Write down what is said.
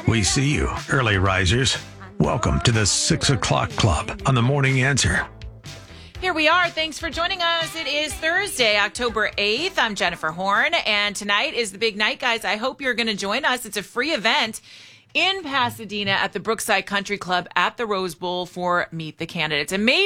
We see you, early risers. Welcome to the 6 o'clock club on the Morning Answer. Here we are. Thanks for joining us. It is Thursday, October 8th. I'm Jennifer Horn, and tonight is the big night, guys. I hope you're going to join us. It's a free event in Pasadena at the Brookside Country Club at the Rose Bowl for Meet the Candidates. And maybe